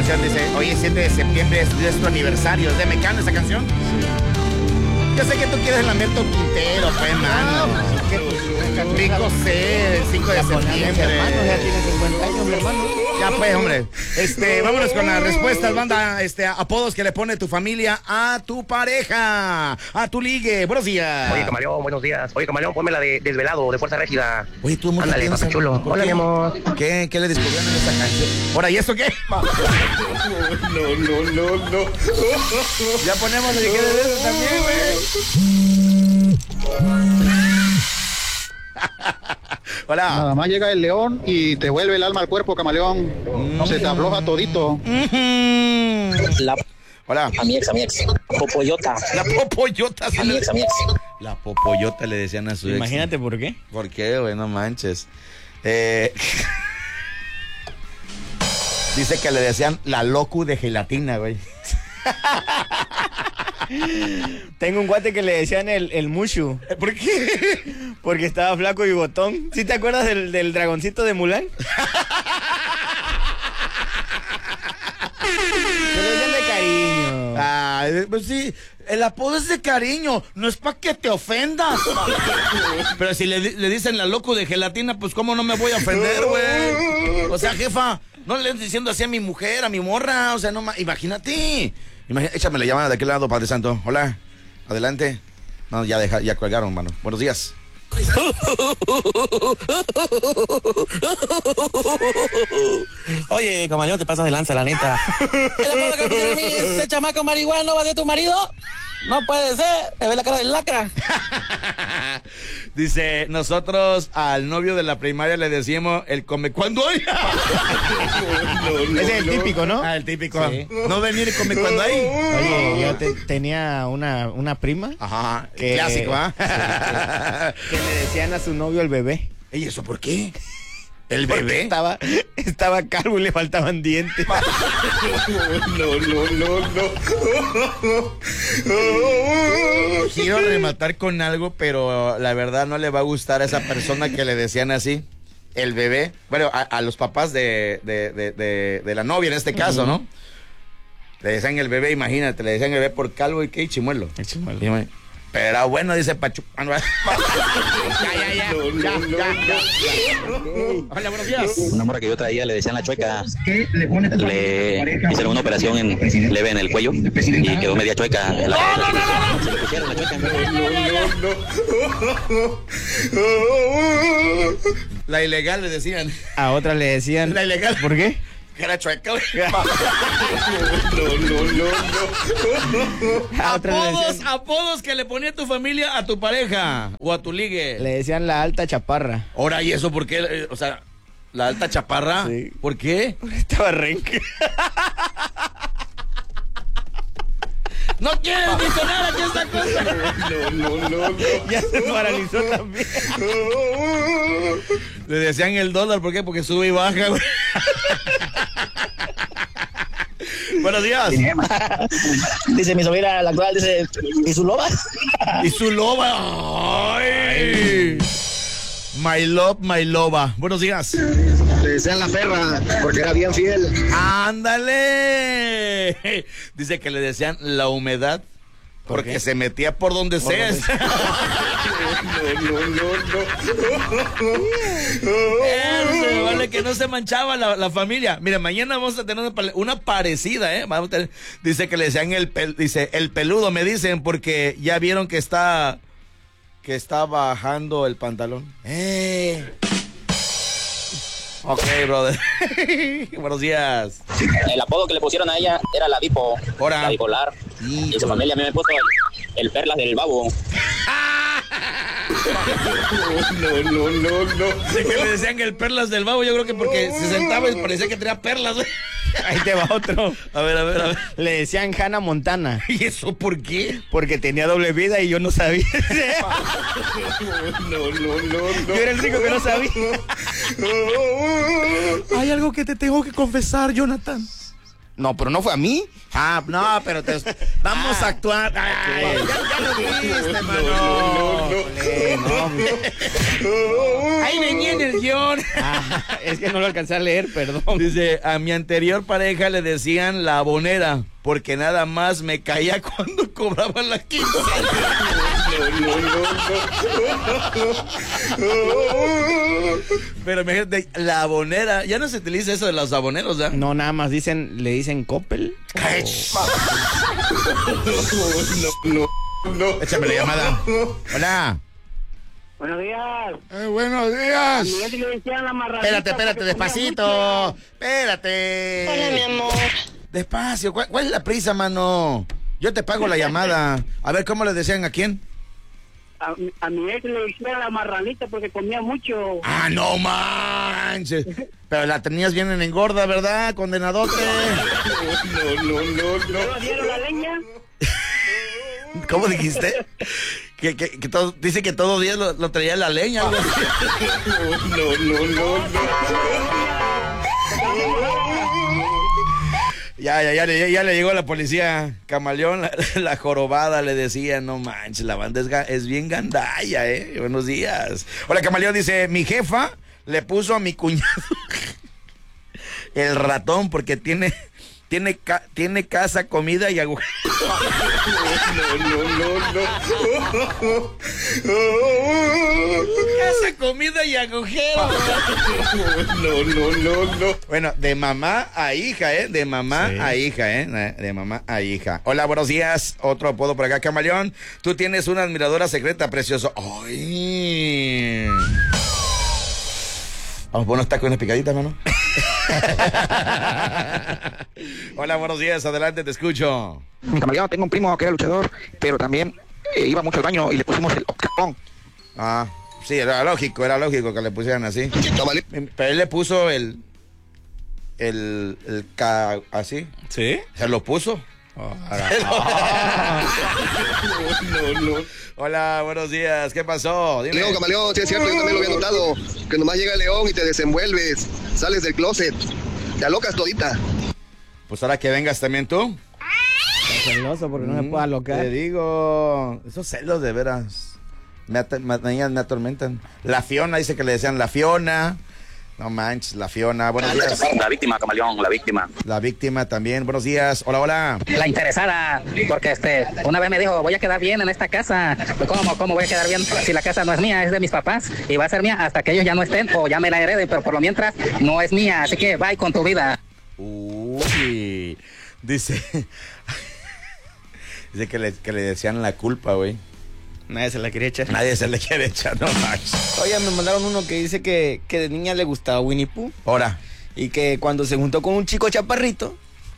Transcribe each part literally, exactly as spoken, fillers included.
canción, dice, oye, siete de septiembre es, es tu aniversario. ¿Es de Mecano esa canción? Sí. Yo sé que tú quieres lamer tu Quintero, pues, mano. Rico C, el cinco de septiembre. Hermano, ya tiene cincuenta años, mi hermano. Ya pues, hombre. Este, vámonos con las respuestas, banda. Este, apodos que le pone tu familia a tu pareja, a tu ligue. Buenos días. Oye, Camaleón, buenos días. Oye, Camaleón, ponme la de Desvelado, de Fuerza Régida. Oye, tú, muy ándale, papi chulo. Hola, mi amor. ¿Qué? ¿Qué le descubrieron en esa canción? Ahora, ¿y eso qué? No, no, no, no. Ya ponemos el que de eso también, güey. Hola. Nada más llega el león y te vuelve el alma al cuerpo, Camaleón. Mm. Se te afloja todito. Mm-hmm. La... Hola. A mi ex, a mi ex. Popoyota. La Popoyota. A mi ex, a mi ex. La Popoyota le decían a su ex. Imagínate por qué. ¿Por qué, güey? No manches. Eh... Dice que le decían la locu de gelatina, güey. Tengo un guate que le decían el, el Mushu. ¿Por qué? Porque estaba flaco y botón. ¿Sí te acuerdas del, del dragoncito de Mulan? Se lo decían de cariño. Ah, pues sí, el apodo es de cariño, no es para que te ofendas. Pero si le, le dicen la loco de gelatina, pues cómo no me voy a ofender, güey. O sea, jefa, no le estoy diciendo así a mi mujer, a mi morra, o sea, no, imagínate. Imagínate, échame la llamada de aquel lado, Padre Santo. Hola, adelante. No, ya deja, ya colgaron, mano. Buenos días. Oye, Camaleón, te pasas de lanza, la neta. ¿Ese chamaco marihuano va a ser tu marido? No puede ser, me ve la cara del lacra. Dice, nosotros al novio de la primaria le decíamos el come cuando hay. No, no, ese es el típico, ¿no? Ah, el típico. Sí. No venir y come cuando hay. Oye, yo te, tenía una, una prima. Ajá, que, clásico, ¿ah? ¿eh? Sí, que, que le decían a su novio el bebé. ¿Y eso por qué? ¿El Porque bebé? Estaba, estaba calvo y le faltaban dientes. No, no, no, no. Quiero rematar con algo, pero la verdad no le va a gustar a esa persona que le decían así. El bebé. Bueno, a, a los papás de, de, de, de, de la novia en este caso, ¿no? Le decían el bebé, imagínate, le decían el bebé por calvo y qué, y chimuelo. El chimuelo. Pero bueno, dice Pachu. ya, ya, ya, No, no, ya, no, ya, ya. Hola, buenos días. Una morra que yo traía le decían la chueca. Le hicieron una operación en, leve en el cuello y quedó media chueca. La, no, no, no, se le pusieron la chueca. La ilegal le decían. A otra le decían. La ilegal. ¿Por qué? Que era chueca. No, no, no, no. A otra le Apodos, decían, apodos que le ponía tu familia a tu pareja o a tu ligue. le decían la alta chaparra. Ahora, ¿y eso por qué? Eh, O sea, la alta chaparra. Sí. ¿Por qué? Estaba renque. No quieres mencionar aquí esta cosa. No, no, no, no. Ya se paralizó también. Le decían el dólar, ¿por qué? Porque sube y baja, güey. Buenos días. Dice mi sobrina, la actual, dice, ¿y su loba? Y su loba. Ay. My love, my loba. Buenos días. Le decían la perra porque era bien fiel. ¡Ándale! Dice que le decían la humedad porque se metía por donde sea. No, no, no, Eso, vale, que no se manchaba la, la familia. Mira, mañana vamos a tener una, una parecida, ¿eh? Vamos a tener, dice que le decían el, pel, dice, el peludo, me dicen, porque ya vieron que está, que está bajando el pantalón. ¡Eh! Ok, brother. Buenos días. El apodo que le pusieron a ella era la bipo, Ahora. la bipolar. Hijo. Y su familia a mí me puso el, el perlas del babo. no, no, no, no. Dice que le decían el perlas del babo, yo creo que porque se sentaba y parecía que tenía perlas. Ahí te va otro. A ver, a ver, a ver. Le decían Hannah Montana. ¿Y eso por qué? Porque tenía doble vida y yo no sabía. No, no, no, no. Yo era el rico que no sabía. Hay algo que te tengo que confesar, Jonathan. No, pero no fue a mí. Ah, no, pero te... vamos a actuar. Ay, ya, ya lo viste, mano. Ahí venía en el guión. Ah, es que no lo alcancé a leer, perdón. Dice, a mi anterior pareja le decían la abonera, porque nada más me caía cuando cobraba la quincena. Pero imagínate, la abonera, ya no se utiliza eso de los aboneros, ¿ya? No, nada más dicen, le dicen Coppel. No, no, no. Échame la llamada. Hola. Buenos días. Eh, buenos días. Miguel le decían la marranita. Espérate, espérate, porque comía despacito. mucho. Espérate. Hola, mi amor. Despacio. ¿Cuál, cuál es la prisa, mano? Yo te pago la llamada. A ver, ¿cómo le decían a quién? A, a mi ex le decían la marranita porque comía mucho. Ah, no manches. Pero la tenías bien en engorda, ¿verdad, condenadote? No, no, no, no. ¿No dieron la leña? ¿Cómo dijiste? Que, que, que todo, dice que todos los días lo, lo traía la leña, güey. No, no, no, no. Ya, ya, ya, ya, ya le llegó la policía. Camaleón, la, la jorobada, le decía, no manches, la banda es, ga- es bien gandalla, ¿eh? Buenos días. Hola, Camaleón, dice, mi jefa le puso a mi cuñado el ratón porque tiene, tiene, ca- tiene casa, comida y agujero. No, no, no, no. Casa, comida y agujero. No, no, no, no. Bueno, de mamá a hija, ¿eh? De mamá Sí. a hija, ¿eh? De mamá a hija. Hola, buenos días. Otro apodo por acá, Camaleón. Tú tienes una admiradora secreta, precioso. ¡Ay! Vamos por unos tacos en picaditas, mano. Hola, buenos días. Adelante, te escucho. Mi camaleón, tengo un primo que era luchador, pero también eh, iba mucho al baño y le pusimos el octagón. Ah, sí, era lógico, era lógico que le pusieran así. Camaleón. Pero él le puso el... El... el ca... así. ¿Sí? Se lo puso. No, no. Hola, buenos días. ¿Qué pasó? Dime. León, camaleón, sí es cierto, yo también lo había notado. Que nomás llega León y te desenvuelves, sales del closet, te alocas todita. Pues ahora que vengas también tú. Está celoso porque no me Mm, puedo alocar. Te digo, esos celos de veras me, at- me, me, me atormentan. La Fiona dice que le decían la Fiona. No manches, la Fiona. Buenos días. La víctima, camaleón, la víctima. La víctima también. Buenos días. Hola, hola. La interesada, porque este, una vez me dijo, voy a quedar bien en esta casa. ¿Cómo, cómo voy a quedar bien si la casa no es mía, es de mis papás? Y va a ser mía hasta que ellos ya no estén o ya me la hereden, pero por lo mientras no es mía, así que bye con tu vida. Uy. Dice. Dice que le, que le decían la culpa, güey. Nadie se la quería echar. Nadie se le quiere echar, no manches. Oye, me mandaron uno que dice que, que de niña le gustaba Winnie Pooh. Ahora. Y que cuando se juntó con un chico chaparrito,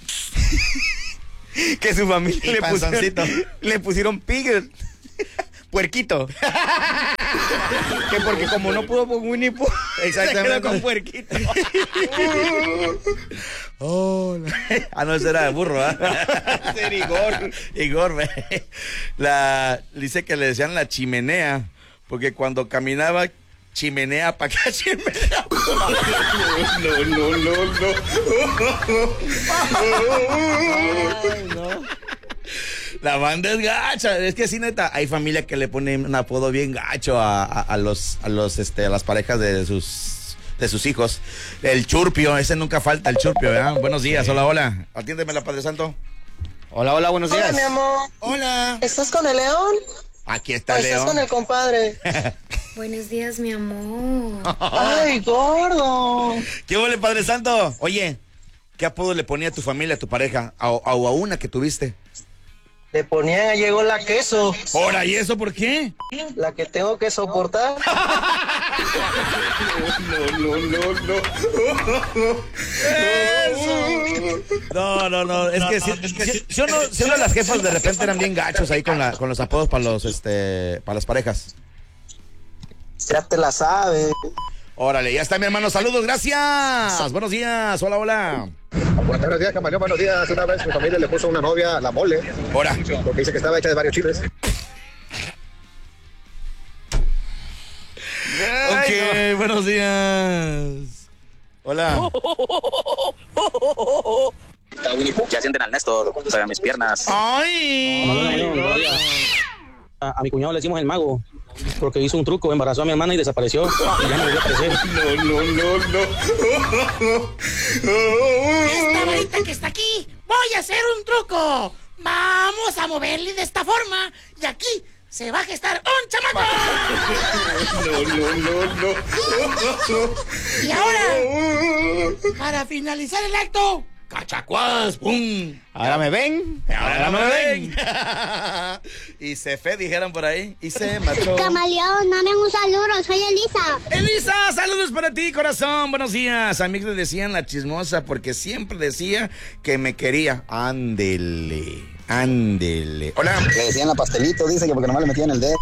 que su familia Y le panzoncito. pusieron, le pusieron Piglet, puerquito. Que porque como no pudo con Winnie Pooh, Exactamente. se quedó con puerquito. Hola. Ah, no, ese era de burro, ¿ah? Ser Igor. Igor, ve. La, dice que le decían la chimenea, porque cuando caminaba, chimenea para acá, chimenea. No, no, no, no. Ay, no. La banda es gacha. Es que sí, neta, hay familia que le pone un apodo bien gacho a, a, a los, a los, este, a las parejas de sus, de sus hijos. El churpio, ese nunca falta, el churpio, ¿verdad? Buenos días, hola, hola. Atiéndemela, Padre Santo. Hola, hola, buenos días. Hola, mi amor. Hola. ¿Estás con el león? Aquí ¿O está estás León. con el compadre? Buenos días, mi amor. Ay, gordo. ¿Qué huele, Padre Santo? Oye, ¿qué apodo le ponía a tu familia, a tu pareja, a, a, a una que tuviste? Le ponían, llegó la queso, Ahora, ¿y eso por qué? la que tengo que soportar. No, no, no, no. No, no, no, es que si, si, si uno, si uno de las jefas de repente eran bien gachos ahí con, la, con los apodos para los, este, para las parejas. Ya te la sabes. Órale, ya está mi hermano, saludos, gracias. Buenos días, hola, hola. Buenos días, camaleón, buenos días. Una vez mi familia le puso una novia la mole, Hola. porque dice que estaba hecha de varios chiles. Ok, buenos días. Hola. Ya sienten al Néstor, para mis piernas. ¡Ay! A, a mi cuñado le decimos el mago, porque hizo un truco, embarazó a mi hermana y desapareció. Y ya no volvió a aparecer. No, no, no, no. Esta varita que está aquí, voy a hacer un truco. Vamos a moverle de esta forma y aquí se va a gestar un chamaco. No, no, no, no. Y ahora, para finalizar el acto, ¡cachacuás! ¡Pum! Ahora me ven. Ahora me ven. Y se fue, dijeron por ahí. Y se mató. Camaleón, dame un saludo, soy Elisa. Elisa, saludos para ti, corazón. Buenos días. A mí le decían la chismosa porque siempre decía que me quería. Ándele, ándele. Hola. Le decían la pastelito, dice que porque nomás le metían el dedo.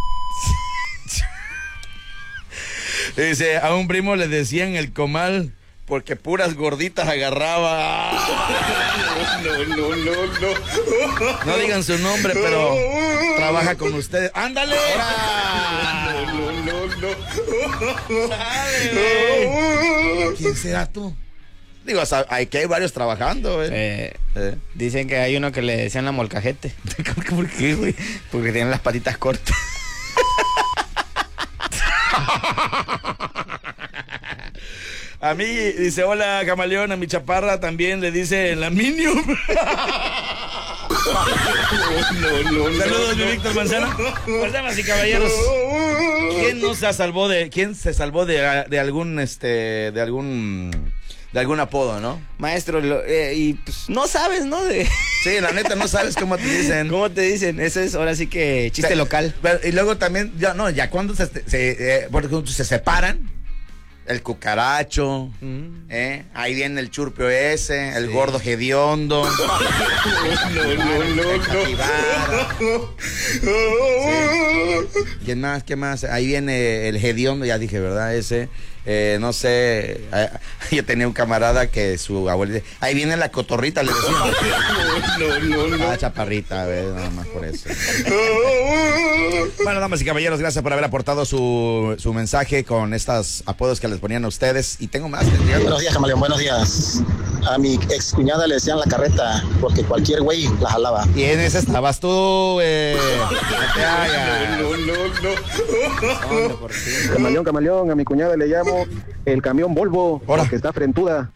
Dice, a un primo le decían el comal porque puras gorditas agarraba. No, no, no, no. No digan su nombre, pero trabaja con ustedes. ¡Ándale! No, no, no, no. ¡Sabe! ¿Quién será tú? Digo, hay que hay varios trabajando, ¿eh? Eh, eh. Dicen que hay uno que le decían la molcajete. ¿Por qué, güey? Porque tienen las patitas cortas. A mí, dice, hola, camaleón, a mi chaparra también le dice la Minium. No, no, no. Saludos, mi Víctor Manzana. Pues, damas y caballeros, ¿quién no se salvó de, quién se salvó de, de algún, este, de algún, de algún apodo, no? Maestro, lo, eh, y pues no sabes, ¿no? De... Sí, la neta, no sabes cómo te dicen. ¿Cómo te dicen? Eso es ahora sí que chiste pero, local. Pero, y luego también, ya no, ya cuando se, se, eh, por ejemplo, se separan. El cucaracho, mm. ¿eh? Ahí viene el churpio ese, el sí. gordo hediondo. No, no, no, no. Sí. ¿Quién más? ¿Qué más? Ahí viene el hediondo, ya dije, ¿verdad? Ese, eh, no sé, eh, yo tenía un camarada que su abuelita, ahí viene la cotorrita, le decía. No, no, no. Ah, chaparrita, a ver, nada más por eso. Bueno, damas y caballeros, gracias por haber aportado su, su mensaje con estos apodos que les ponían a ustedes. Y tengo más. Buenos días, camaleón, buenos días. A mi ex cuñada le decían la carreta porque cualquier güey la jalaba. Y en ese estabas tú, eh. No te hagas. No, no, no. Camaleón, camaleón, a mi cuñada le llamo el camión Volvo porque está frentuda.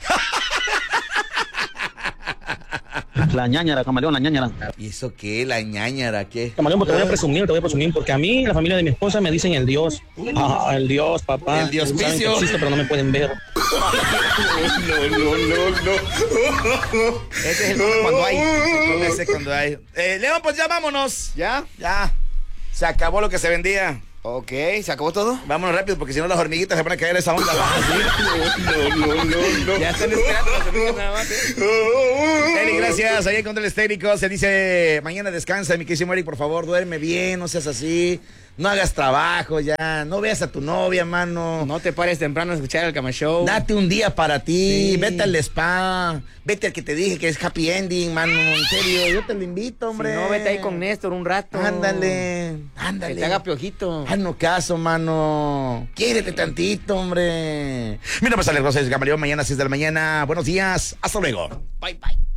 La ñañara, camaleón, la ñañara. ¿Y eso qué? ¿La ñañara qué? Camaleón, porque te voy a presumir, te voy a presumir, porque a mí, la familia de mi esposa, me dicen el Dios. Ah, el Dios, papá. El Dios piso. Existe, pero no me pueden ver. No, no, no, no. Ese es el cuando hay. Ese cuando hay. Eh, León, pues ya vámonos. ¿Ya? Ya. Se acabó lo que se vendía. Ok, ¿se acabó todo? Vámonos rápido, porque si no las hormiguitas se van a caer esa onda. No, no, no, no. Ya están esperando las hormiguas nada más, ¿eh? Eric, gracias. Ahí en Control Estérico se dice, mañana descansa, mi querido Eric, por favor, duerme bien, no seas así. No hagas trabajo ya, no veas a tu novia, mano. No te pares temprano a escuchar el Cama Show. Date un día para ti, sí. Vete al spa, vete al que te dije que es happy ending, mano, en serio, yo te lo invito, hombre. Si no, vete ahí con Néstor un rato. Ándale, ándale. Que te haga piojito. Haznos caso, mano. Quiérete tantito, hombre. Mi nombre es Alex Rosales Gamaleón, mañana a seis de la mañana. Buenos días, hasta luego. Bye, bye.